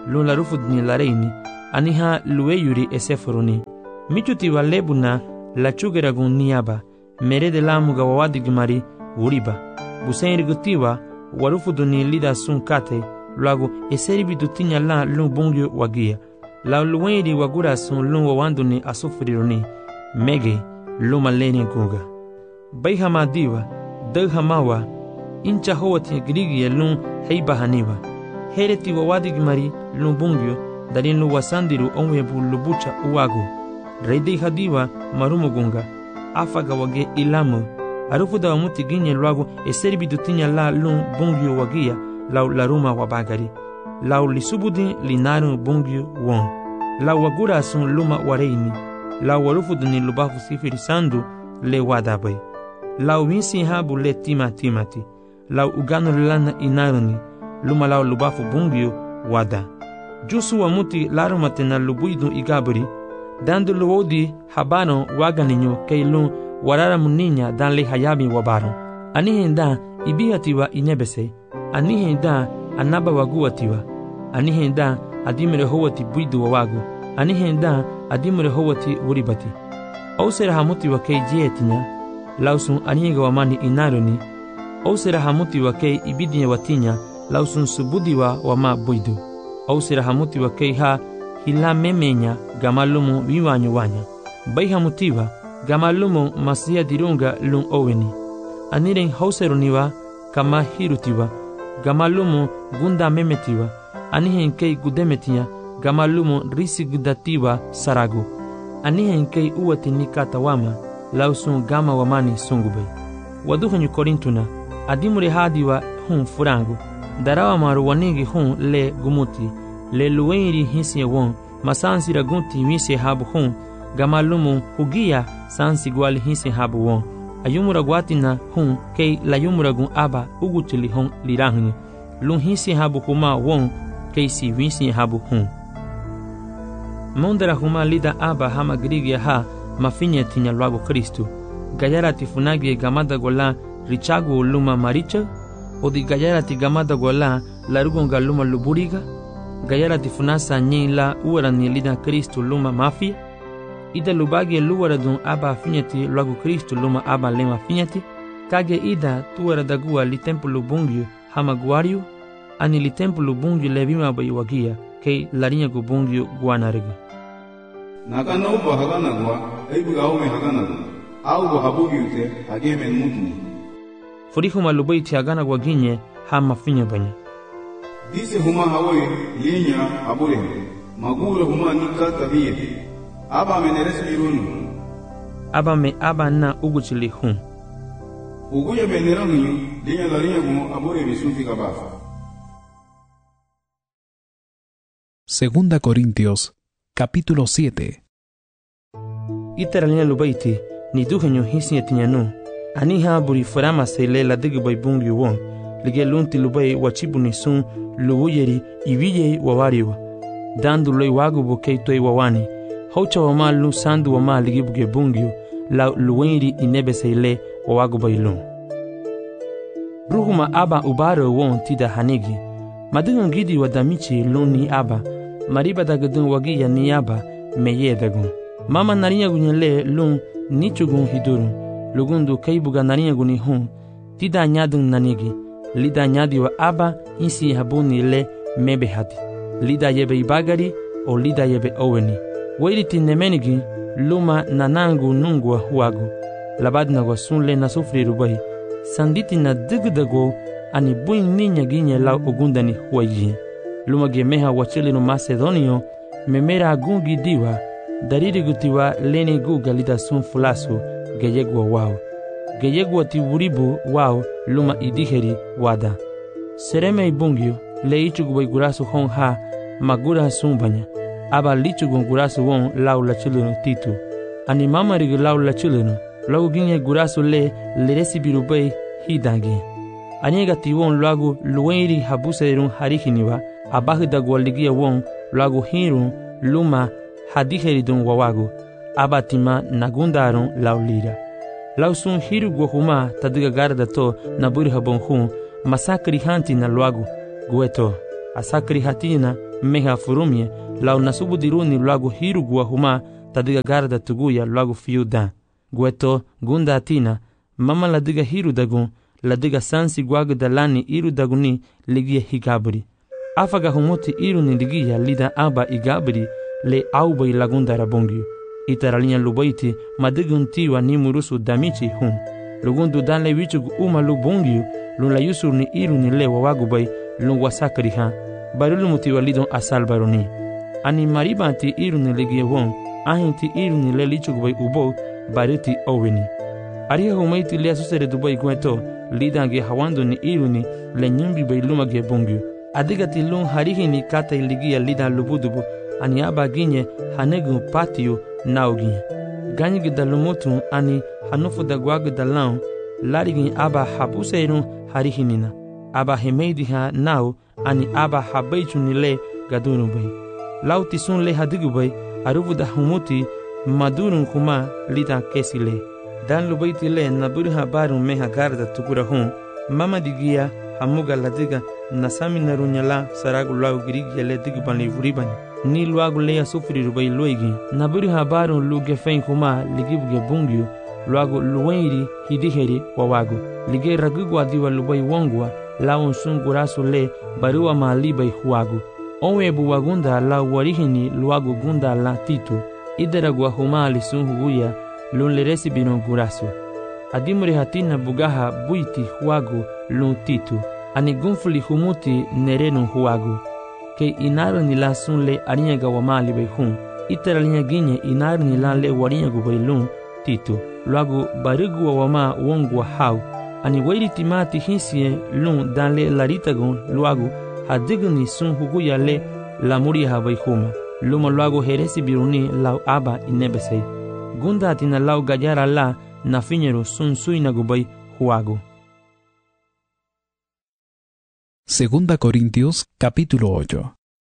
lun la rufud ni la reini aniha lueyuri eseforoni michuti wa lebuna la chugeragun niaba mere de la muga wawadigmari wuriba busenri gutiwa warufudu ni lida sun kate luago eseri bidutinya la lun bungyo wagia la luenri wagura sun lun wawandu ni asufrironi mege luma leni guga bai hama diwa dag hamawa incha howati grigi lun heiba haniwa hereti wawadigmari lun bungyo darin lu wasandiru onwebu lubucha uwago reidi hadiwa marumugunga afaga wage ilamu arufuda wa muti ginye luago eseri bidutinya la lun bungyo wagia lau laruma wabagari lau lisubudi linaru bungyo won lau wagura sun luma wareini lau warufudu ni lubafu sifiri sandu le wadabai lau winsi habu le tima timati lau uganu lana inaruni luma lau lubafu bungyo wada jusu wa muti larumate na lubuidu igaburi dando luodi habano waganinyo keilun warara muninya dan le hayabi wabaro anihenda ibihatiwa inebese anihenda anaba waguatiwa anihenda adimere howati buidu wawagu anihenda adimere howati uribati ausera hamuti wa kei jietinya lausun aniga wamani inaruni ausera hamuti wa kei ibidinya watinya lausun subudiwa wama buidu ausera hamuti wa kei ha hila memenya gamalumu wiwanyu wanya bai hamutiwa gamalumu masia dirunga lun oweni aniren hauseruniwa kama hirutiwa gamalumu gunda memetiwa anihen kei gudemetia gamalumu risigudatiwa saragu anihen kei uwati nikatawama lausun gama wamani sungubai waduhanyu korintuna adimure hadiwa hun furangu darawa maru wanigi hun le gumuti le luenri hinsi won masansi ragunti wisi habu hun gamalumu hugia sansi gwali hinsi habu won ayumura gwatina hun kei layumuragun aba ugutili hun lirahni lun hinsi habu huma won kei si winsi habu hun mondara huma lida aba hama grigia ha mafinya tinya luago Kristu gayara tifunagi gamada gola richagu luma maricha odi gayara ti gamada gola larugonga luma luburiga gayara tifunasa nyila uara ni lida Kristu luma mafia ida lubagi luara dun aba finyati luago Kristu luma aba lema finyati kage ida tuara dagua li tempo lubungyo hama guario ani li tempo lubungyo levima bayiwagia kei larinya gubungyo guanariga nakana uba haganagwa eibu gaume haganagwa au habugiute hageme mutni furihu malubaiti haganagwa ginye hama finya banya dise huma hawe linya habure magura huma nikata biye aba meneres mirunu aba me aba na uguchili hun uguye menerangu linya larinya gu habure bisufi kabafa. Segunda Corintios capítulo siete. Itaralina lubaiti ni duhenyo hisi etinyanu aniha buri farama sele la digi bay bungi won lige lunti lubai wachibu ni sun luwuyeri ibiye wawariwa dandu loy wagu bokei toy wawani haucha wama lu sandu wama ligi buge bungi la luwenri inebe sele wagu bay lun ruhuma aba ubaro won tida hanigi madungan gidi wadamichi luni aba mariba dagadun wagi ya niyaba meye dagun mama narinya gunyele lun nichugun hidurun lugundu kaibuga narinya guni hun tida nyadun nanigi lida nyadi wa aba insi habuni le mebe hadi lida yebe ibagari o lida yebe oweni wairiti nemenigi luma nanangu nungwa huagu labadna wa sunle na sufri rubai sanditi na digdago ani buin ninya ginye la ogundani huayi luma gemeha wachilinu Macedonio memera agungi diwa dariri gutiwa leni guga lida sun fulasu geyegwa wao geyegwa tiwuribu wao luma idiheri wada sereme ibungyo le ichugubay gurasu hon ha magura sumbanya aba lichugun gurasu won lau la chilinu titu ani mama rig lau la chilinu lau ginye gurasu le leresi birubay hidangi anyega tiwon lagu luenri habuserun harihiniwa abahi dagwaligia won lagu hirun luma hadiheridun wawagu abatima nagundarun laulira lausun hiru gohuma tadiga garda to naburi habon hun masakri hanti na lagu gueto asakri hatina meha furumye lau nasubudiruni luagu hiru gua huma tadiga garda tuguya luagu fiu dan. Gueto gunda atina mama ladiga hiru dagun ladiga sansi guagu dalani iru daguni ligia higabri. Afaga humuti iru ni ligia lida aba igabri le aubai lagunda rabongyu. Itaralinha lubaiti madigun tiwa ni murusu damichi hun. Lugundu dan le wichugu uma lubongyu lun la yusur ni iru ni le wawagubai lun wasakari ha. Barulu mutiwa lidon asal baroni. Ani maribanti iru ni ligia won ahinti iru ni le lichugubai ubo bariti oweni. Aria humaiti le asusere dubai gueto lidange hawandu ni iru ni le nyumbi bai lumage bongyu. Adigati lun harihi ni kata iligia lidan lubudubu ani aba ginye hanegu patio naugi. Ganyi da lumutu ani hanufu da guagu da laun larigin aba habuseirun harihinina. Aba hemeidi ha nau ani aba habaichu ni le gadunu bai. Lau tisun le hadigu bai aruvu da humuti madurun kuma lida kesi le. Dan lubaiti le naburu habaru meha garda tukura hun. Mama digia hamuga ladiga nasami narunyala saragu lau girigi le digu bani vuribani. Ni luagu leya sufuri rubai luigi. Naburu habaru luge fein kuma ligibuge bungyu. Luagu luweniri hidiheri wawagu. Lige ragugu adiwa lubai wongwa lau sungurasu le barua maalibai huagu. Onwebu wagunda lau warihini luagu gunda la titu. Idaragua huma alisunhuguya lun leresi binon gurasu. Adimuri hatina bugaha buiti huagu lun titu. Ani gunfuli humuti nerenu huagu. Ke inaru nila sun le arinyaga wamali bai hun. Itara linya ginye inaru nila le warinyagu bai lun titu. Luagu barigu wa wama wongu wa hau. Ani wairi timati hinsie lun dan le laritagun luagu hadigu ni sun huguya le lamuri ha bai huma. Luma luagu heresi biruni lau aba inebesei. Gunda atina lau gajara la na finyeru sun suinagu bai huagu. Segunda Corintios capítulo ocho.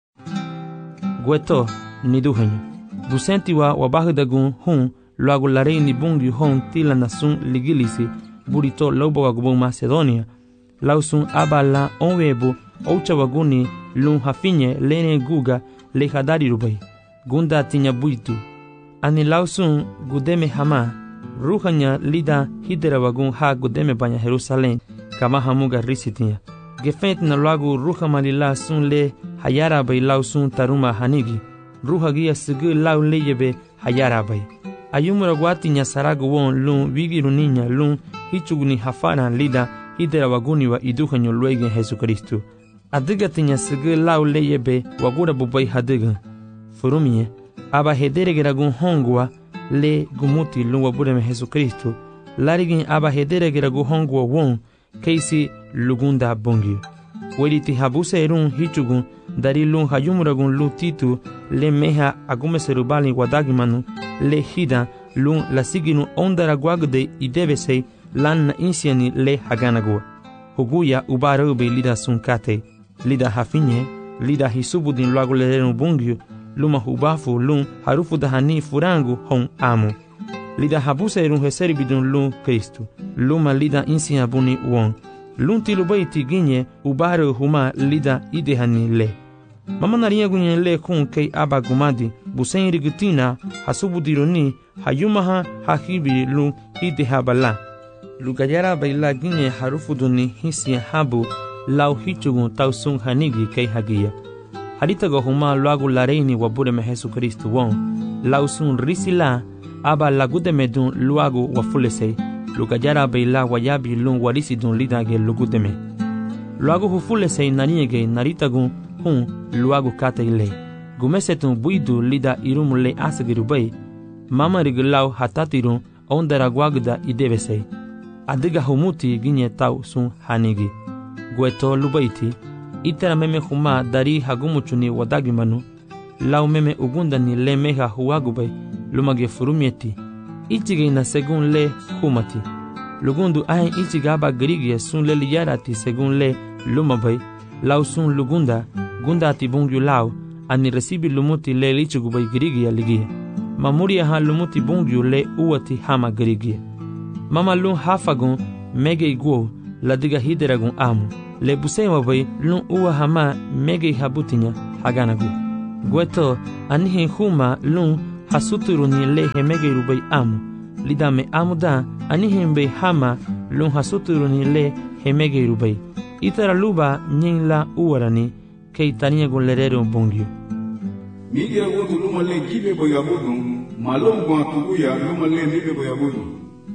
Gueto ni duhenyo. Busenti wa wabahudagun hun luagu larei ni bungi hon tila na sun ligilisi burito laubo wagubon Macedonia. Lau sun aba la onwebu oucha waguni lun hafinye lene guga le hadari rubai. Gunda tinya buitu. Ani lau sun gudeme hama. Ruhanya lida hidera wagun ha gudeme banya Jerusalem kama hamuga risitinya. Gefent na luagu ruha malila sun le hayara bai lau sun taruma hanigi. Ruha gia sigi lau leyebe hayara bai. Ayumura guati nya saragu won lun wigiru ninya lun hichuguni hafana lida hidera waguni wa iduhanyo luegen Jesucristo. Adiga tinya sigi lau leyebe wagura bubai hadiga. Furumie, aba hedere geragun hongwa le gumuti lun wabureme Jesucristo. Larigin aba hedere geragun hongwa won keisi lugunda bongi. Weliti habuse erun hichugun dari lun hayumuragun lu titu le meha agume serubali wadagimanu le hida lun lasiginu ondara guagde idebesei lan na insiani le haganagua. Huguya ubarube lida sunkate, lida hafinye, lida hisubudin luagu lerenu bungyu, luma hubafu lun harufu dahani furangu hon amu. Lida habuse erun heseri bidun lun Kristu, luma lida insia buni won. Lun tilubaiti ginye ubare huma lida idehani le. Mama narinha gunye le kun kei aba gumadi busen rigutina hasubudironi hayumaha hahibi lun idehabala. Lugayara baila ginye harufuduni hisia habu lau hichugun tausun hanigi kei hagia. Haritago huma luagu lareini wabureme Jesucristo won. Lau sun risila aba lagudeme dun luagu wafulesei. Lugayara baila wayabi lun warisi dun lidage lugudeme. Luagu hufulesei naniege naritagun hun luagu kata ile. Gumesetun buidu lida irumu le asagirubai. Mama rigilau hatatirun ondara guagda idebesei. Adiga humuti ginye tau sun hanigi. Gueto lubaiti. Itera meme huma dari hagumuchuni wadagimanu. Lau meme ugundani le meha huagubai lumage furumieti. Ichige na segun le humati. Lugundu ahen ichigaba grigie sun le liyarati segun le lumabai. Lau sun lugunda gunda ati bungyu lau ani resibi lumuti le lichigubai grigia ligia. Mamuria ha lumuti bungyu le uati hama grigia. Mama lun hafagun mege iguo la diga hideragun amu. Le busema bai lun uwa hama mege habutinya haganagu. Gueto anihin huma lun hasuturu ni le hemegeru bay amu. Lidame amuda anihin bay hama lun hasuturu ni le hemegeru bay. Itara luba nyen la uwarani kei tania golerero bongyo. Migira wotu luma le gibe boyabudu, malom gwa tuguya luma le nibe boyabudu.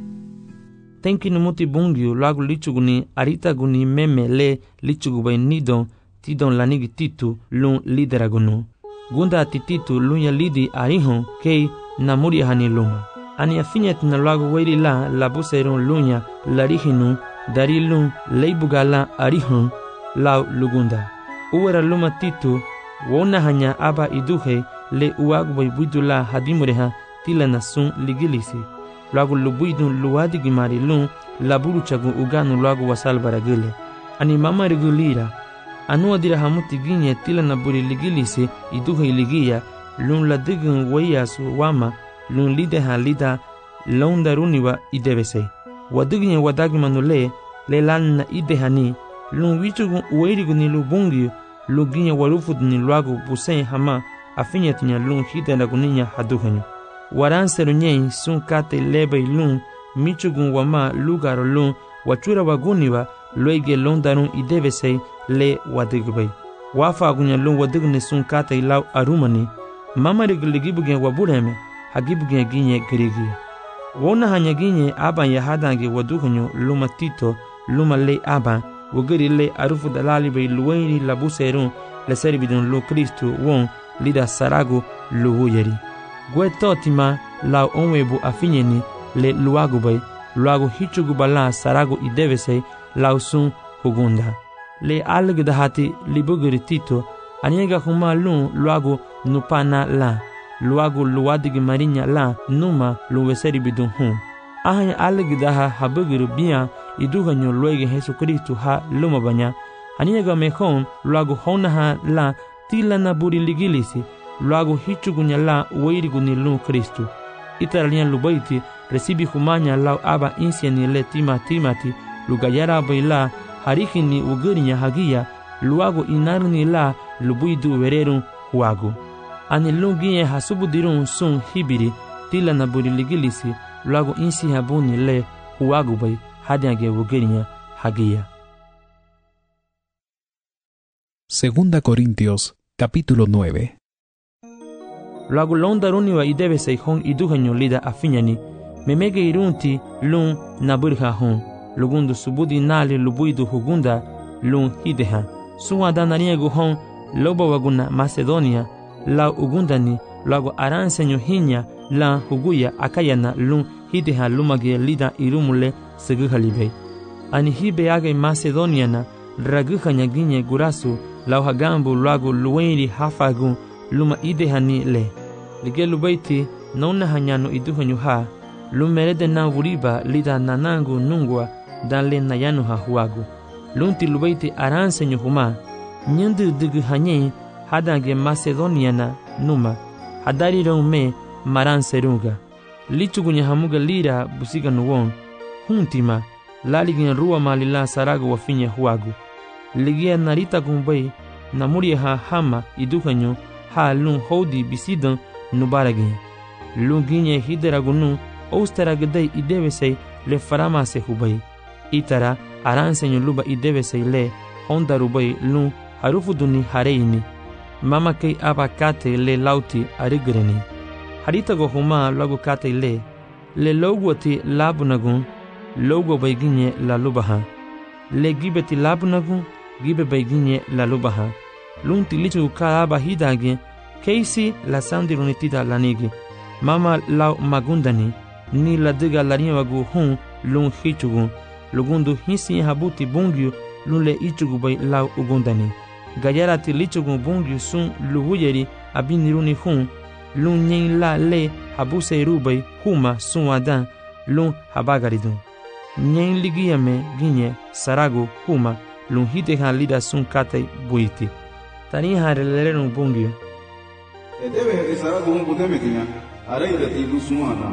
Tenki numuti bongyo lagu lichuguni arita guni meme le lichugu bay nidon tidon lanigi titu lun lideragunu. Gunda tititu lun ya lidi arihon kei namuri hani luma. Ani afinyet na lagu weiri la labuseron lunya larihinu dari lun leibugala arihon lau lugunda. Uwera luma titu wona hanya aba iduhe le uagu bay buidula hadimureha tilana sun ligilisi. Lagu lubuidu luadi gimari lun laburu chagu uganu lagu wasal baragile. Ani mama regulira. Anua dira hamuti ginye tilana buri ligilisi iduhe ligia lun ladigun wayasu wama lun lideha lida laundaruniwa idebese. Waduginye wadagimanule le lanna idehani lun wichugun ueriguni lubungi luginye warufudni luagu busen hama afinyetinya lun hidendaguninya haduhenyo. Waranseru nyei sun kate lebe lun michugun wama lugaro lun wachura waguniwa loige londarun idebese le wadigubay. Wafa agunya lun wadigne sun kate lau arumani mama rigiligibugen wabureme hagibugen ginye girigia. Wona hanya ginye aban yahadange waduhenyo luma tito luma le aban wogiri le arufu dalali bay luweiri labuserun le servidun lu Kristu won lida saragu luwuyeri. Gwe totima lau onwebu afinyeni le luagu bay luagu hichugu bala saragu idevese lau sun hugunda. Le algdahati libugiri tito aniega huma lun luagu nupana la luagu luwadigi marinya la numa luweseri bidun hun. Ahanya algdaha habugiru biya iduhanyo luege Jesu Kristu ha lumabanya aniega mehon luagu honaha la tilana buri ligilisi luagu hichugunya la weiriguni lu Kristu. Itaralian lubaiti recibi humanya lau aba insiani le tima timati lugayara baila harikini ugurinya hagia luagu inarni la lubuidu wererun huagu. Ani lungiye hasubudirun sun hibiri tilana buri ligilisi luagu insi habuni le huagu bay hadiage ugurinya hagia. Segunda Corintios, capítulo nueve. Luagu londaruniwa idebe seihon iduhanyo lida afinyani memege irunti lun naburha hon lugundu subudi nali lubuidu hugunda lun hideha suwada naniegu hon loba waguna Macedonia la ugundani luagu aransenyo hinya la huguya akayana lun hideha lumage lida irumule seguhalibei. Ani hibe age Macedoniana raguhanya ginye gurasu lau hagambu luagu luweiri hafagun luma idehani le. Lige lubaiti nauna hanyano iduhanyo ha lumerede na wuriba lida nanangu nungwa dan le nayano ha huagu. Lunti lubaiti aransenyo huma nyendu dugu hanye hadange Macedoniana numa hadari me maranserunga. Lichugunya hamuga lira busiga nuwon huntima laligin ruwa malila saragu wafinya huagu. Ligia narita gumbay namuri ha hama iduhanyo ha lun hodi bisidan nubaragin. Lun ginye hideragunu ousteragadei idevesei le faramase hubay. Itara aransenyo luba idevesei le hondarubay lun harufuduni hareini. Mama kei aba kate le lauti arigreni. Haritago huma lagu kate le le logwati labunagun logo bay ginye la lubaha. Le gibeti labunagun gibe bay ginye la lubaha. Lun tilichu kaaba hidage keisi la sandirunitida lanigi. Mama lau magundani ni la diga larinha wagu hun lun hichugu. Lugundu hinsi habuti bungyu lun le ichugu bay lau ugundani. Gayarati lichugu bungyu sun luhuyeri abiniruni hun lun nyen la le habuse rubay huma sun wadan lun habagaridun. Nyen ligiyame ginye saragu huma lun hiteha lida sun kate buiti. Tani hareleren bungyu. Edebe saragu un budemetinya araida ti lusumana.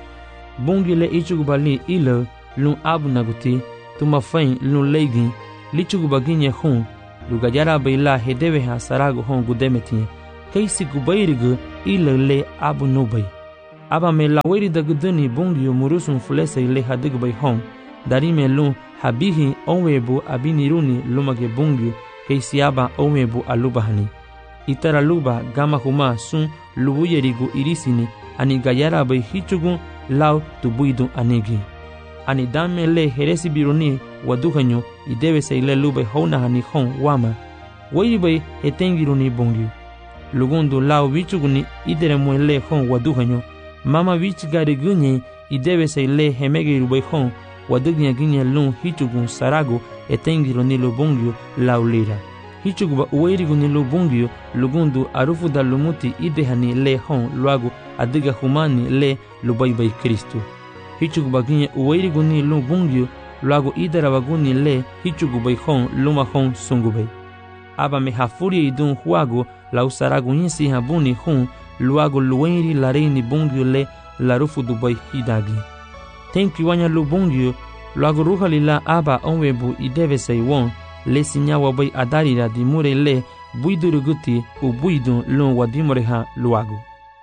Bungi le ichugu bali ilo lun abu naguti tuma fain lun leigin lichugu baginye hun lugayara baila hedeve ha sarago hon gudemetinye kaisi gubairigu ilele abu nubay aba me laweri daguduni bongyo murusun fulesa ile hadigbay hon darime lun habihi onwebu abiniruni lumage bongyo kaisi aba onwebu alubahani itara luba gama huma sun lubuyerigu irisini ani gayara bay hichugun law tubuidu anigi ani dame le heresi biruni waduhanyo idebe se ile lube hona hani hon wama wei bay hetengiruni bongyo lugundu law wichuguni idere muele hon waduhanyo mama wich gari gunye idebe se ile hemege rubay hon wadugnya ginye lun hichugun sarago etengiruni lo bongyo law lira hichuguba uweiriguni lo bongyo lugundu arufu da lumuti idehani le hon luago adiga humani le lubaybay Kristo hichuguba ginye uweiriguni lo bongyo luago idarabaguni le hichugubay hon luma hon sungubay aba me hafuri idun huago la usarago nyisi habuni hon luago luweiri lareini bongyo le larufu dubay hidagi tenki wanya lo bongyo luago ruhalila aba onwebu ideve say won le sinyawa bay adarira dimure le buiduruguti u buidun lun wadimoreha luago.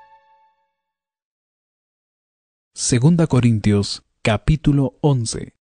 Segunda Corintios, capítulo once.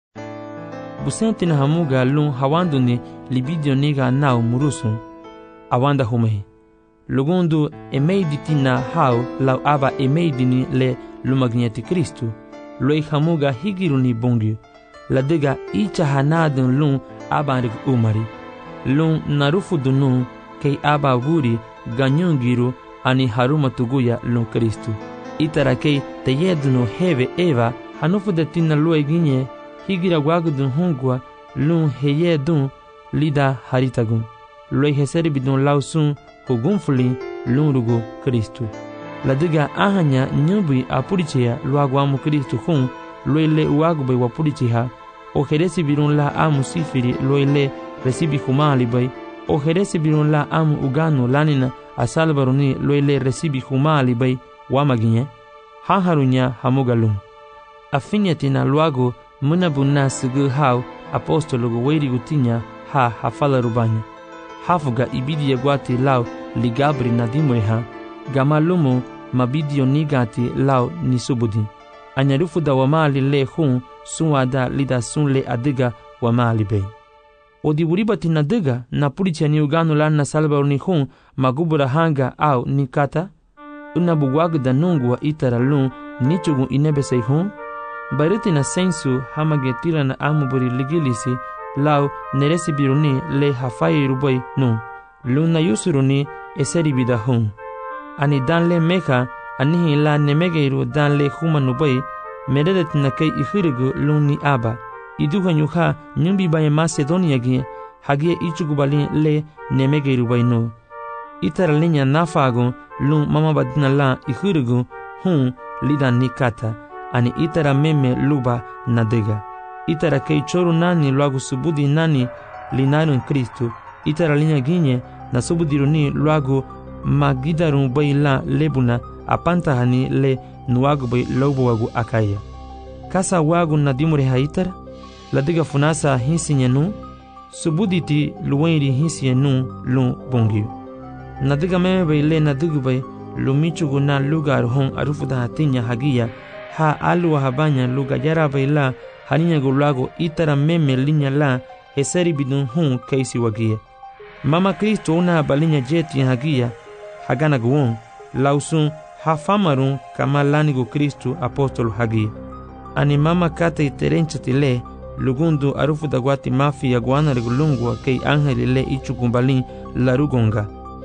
Busente na hamuga lun hawanduni libidio niga nao murusun awanda humehi lugundu emeiditina hao lau aba emeidini le lumagneti Kristu loi hamuga higiruni bongyo ladega icha hanadun lun abanrik umari lun narufu dunu kei aba wuri ganyungiru ani haruma tuguya lun Kristu itara kei teyedunu heve eva hanufu detina lue ginye higira wagudun hungwa lun heyedun lida haritagun loi heseri bidun lausun hugunfuli lun rugo Kristu ladega ahanya nyubi apurichea luagwamu Kristu hun loile uagube wapurichiha o heresi birun la amu sifiri loile resibi humali bay o heresi birun la amu ugano lanina asalbaruni loile resibi humali bay wamaginye haharunya hamugalum afinyatina luago munabunna sigu hau apostologo weiri gutinya ha hafala rubanya hafuga ibidi yagwati lau ligabri nadimweha gamalumu mabidio nigati lau nisubudi anyarufu da wamali le hun sunwada lida sunle adiga wamali bay odiburibati nadiga na pulicha ni ugano lana salba ni hun magubura hanga au nikata unabugwagda nungwa itara lun nichugu inebesei hun bariti na sensu hamagetila na amuburi ligilisi lau neresi biruni le hafai rubai nu luna yusuruni eseri bida hun ani danle meka anihi la nemegeiru danle humanubai meredetina kei ihirigu luni aba iduhanyuha nyumbi baye Macedonia gi hagie ichugubali le nemegeiru bai nu itara linya nafagu lun mama badina la ihirigu hun lida nikata ani itara meme luba nadega itara kei choru nani luagu subudi nani linarun Kristu itara linya ginye na subudiruni luagu magidarun bai la lebuna apantahani le nuagu bai lobo wagu akaya kasa wagu nadimure haitara ladiga funasa hinsinyanu subuditi luwenri hinsinyanu lu bongiu nadiga meme bai le nadigu bai lumichugu na lugar hon arufuda hatinya hagia ha alwa habanya luga yara bai la haninya gulago itara meme linya la heseri bidun hun kaisi wagia mama Kristo una balinya jeti hagia hagana guon lausun hafamarun kama lanigo Kristo apostolo hagia ani mama kata iterenchitile lugundu arufu dagwati mafi ya guana regulungwa kei angeli le ichukumbalin larugonga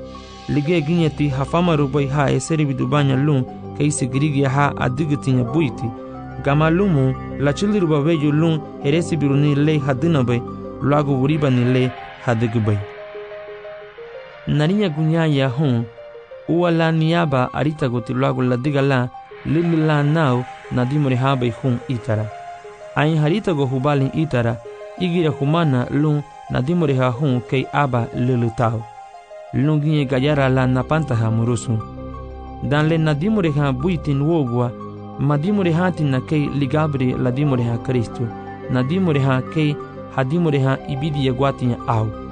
lige ginyeti hafamaru bai ha eseri bidubanya lun kei sigirigi ha adigitinya buiti gamalumu la chiliru babeju lun heresi biruni le hadina bai luago uribani le hadigu bai narinya gunyaya hun uwala niaba arita goti luago ladiga la lilila nao nadimore ha bai hun itara ain harita go hubalin itara igira humana lun nadimore ha hun kei aba lilutao lun ginye gayara la napanta ha murusu dan le nadimore ha buitin wogwa madimore ha tina kei ligabri ladimore ha Kristo nadimore ha kei hadimore ha ibidi yagwatinya au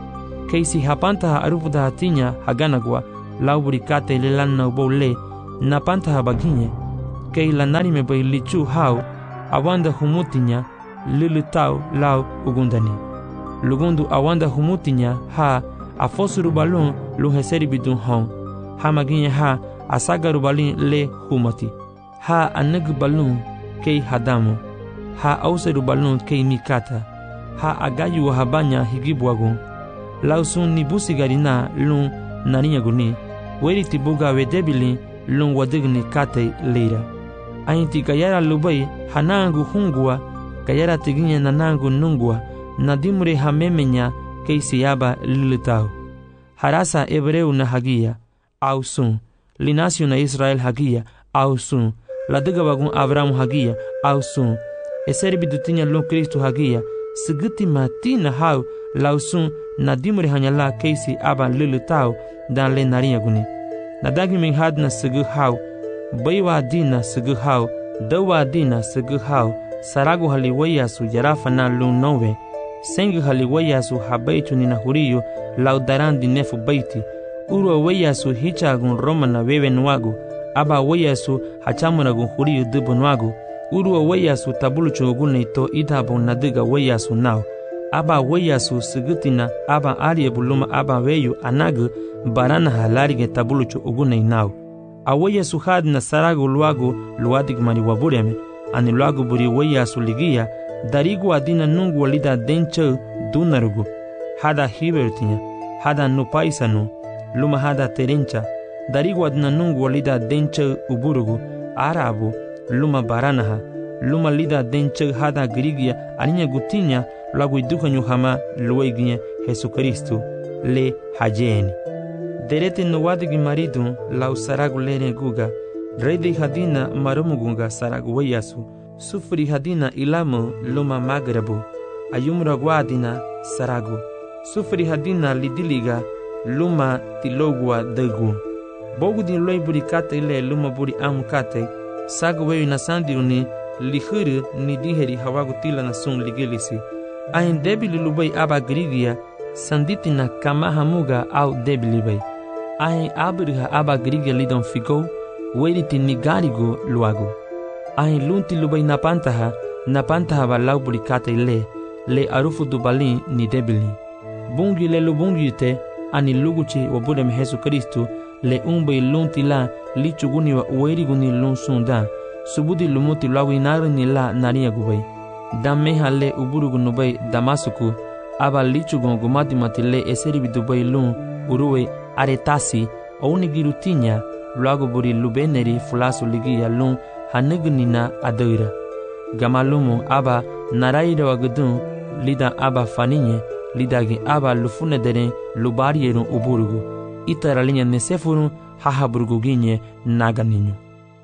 keisi hapantaha arufudaha tinya haganagwa lauburi kate le lanna ubole napantaha baginye kei lanarime bai lichu hau awanda humutinya lilutau lau ugundani lugundu awanda humutinya ha afosuru balun luheseri bidun hon ha maginye ha asagaru balin le humati ha anag balun kei hadamu ha auseru balun kei mikata ha agayu habanya higibwagun lausun ni busigarina lun narinya guni weri tibuga wedebili lun wadigni kate leira ainti kayara lubai hanangu hungua kayara tiginya nanangu nungua nadimure hamemenya keisiaba lilitau harasa ebreu na hagia ausun linasio na Israel hagia ausun ladiga wagun Abraham hagia ausun eserbi dutinya lun Kristo hagia sigiti matina hau lausun nadimure hanyala keisi aba lilitau dan le narinya guni nadagi min hadna sigu hau baiwa dina sigu hau dawa dina sigu hau saragu haliwaya su jarafa na lun nove sengu haliwaya su habaitu nina huriyo laudaran dinefu baiti uro waya su hichagun roma na wewe nwagu aba waya su hachamunagun huriyo dubu nwagu uro waya su tabulu chugune ito idabo nadiga waya su nao aba waya su sigitina aba ariye buluma aba weyu anagu barana halarige tabulu chugune nao awaya su hadna saragu luagu luadig mari wabureme ani luagu buri waya su ligia darigu adina nungu walida denche dunarugu hada hibertinya hada nupaisanu luma hada terencha darigu adina nungu walida denche uburugu arabu luma baranaha luma lida denche hada grigia aninya gutinya lagu idukanyu hama lueginya Jesucristo le hajeni derete nuwadigi maridu lau saragu lene guga redi hadina marumugunga saragu wayasu sufri hadina ilamu luma magrabu ayumra guadina saragu sufri hadina lidiliga luma tilogwa degu bogudi loi buri kate ile luma buri amukate sagu weyu nasandiruni lihuru ni diheri hawagu tila na sun ligilisi ahin debili lubai aba grigia sanditina kamahamuga au debili bai ahin abriha aba grigia lidon figo weriti nigarigo luago ahin lunti lubai napantaha napantaha balau buri kate ile le arufu dubalin ni debili bungi le lubungi te ani luguchi wabudem Jesucristo le umbai lunti la lichuguni wa ueriguni lun sunda subudi lumuti lawi narini la nariya gubai dameha le uburugu nubai damasuku aba lichugon gumati matile eseribi dubai lun uruwe aretasi ouni girutinya luago buri lubeneri fulasu ligiya lun hanegunina adoira gamalumu aba naraira wagudun lida aba faninye lidagi aba lufune deren lubarierun uburugu itaralinya nesefurun hahaburuguginye naganiño.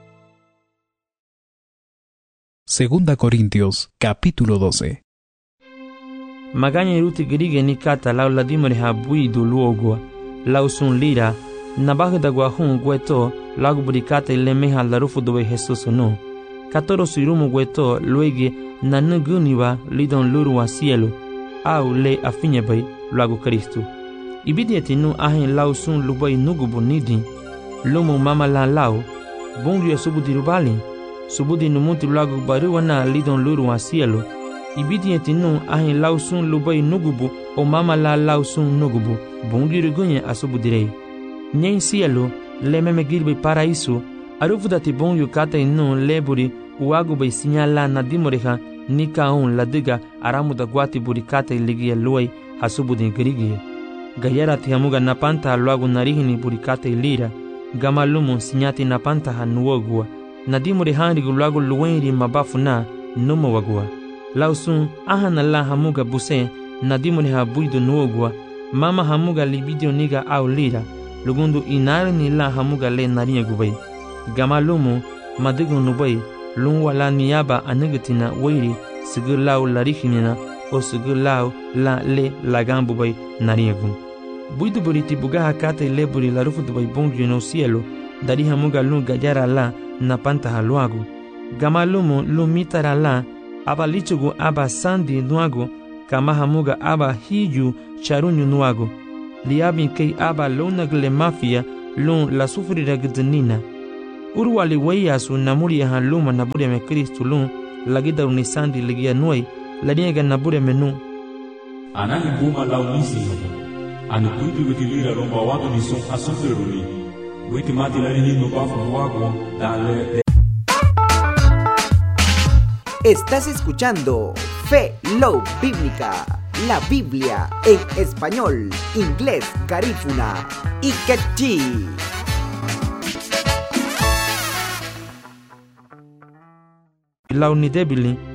Segunda Corintios, capítulo doce. Magaña iruti grige ni kata lau ladimore habuidu luogua, lau sun lira, nabagda guahun gueto, lau burikata ilemeha larufu dobe Jesus no. Katoro suirumu gueto, luege, nanuguniwa lidon lurua cielo, au le afinyebay, luagu Kristu. Ibidieti nu ahin lau sun lubay nugubu nidi, lumu mama la lau, bungu ya subudi rubali, subudi numuti luagu baruwa na lidon lurua cielo. Ibidieti nu ahin lau sun lubay nugubu o mama la lau sun nugubu, bungu rigunye asubudirei. Nyen cielo, le meme girbe paraíso, arufudati bungu kata inu leburi, uagu bay sinyala na dimoreha, nika un ladiga aramuda guati burikata iligia luay hasubudin grigie. Gayara tihamuga napanta luagu narihini burikata ilira, gamalumu sinyati napanta hanuogua, nadimure hanrigu luagu luenri mabafu na numo wagua. Lausun ahana la hamuga buse, nadimure habuidu nuogua, mama hamuga libidio niga au lira, lugundu inari ni la hamuga le nariya gubay. Gamalumu madigu nubay, lungwa la niyaba anigatina wairi, sigur lau larihinina, o sigur lau la le lagambu bay nariyagun. Buidu buriti bugaha kate leburi la rufu dubay bongi no cielo, dari hamuga lu gajara la napanta haluagu. Gamalumu lu mitara la, aba lichugu aba sandi nuagu, kama hamuga aba hiju charunyu nuagu. liabin kei aba lona gle mafia lon la sufrira gdnina urwali wayasu namuri han luma nabure me Kristo lon la gida unisandi ligia noi la niega nabure menu anani buma launisi ani kuitu witilira romba watu ni son asufreruni witi mati la ni no bafu wago dale. Estás escuchando Fe Love Bíblica, la Biblia en español, inglés, garífuna y quechí. La unidebili